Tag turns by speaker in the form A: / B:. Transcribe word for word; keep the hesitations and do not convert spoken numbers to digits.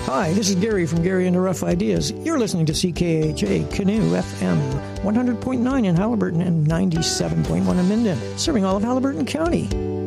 A: Hi, this is Gary from Gary and the Rough Ideas. You're listening to C K H A Canoe F M, one hundred point nine in Haliburton and ninety-seven point one in Minden, serving all of Haliburton County.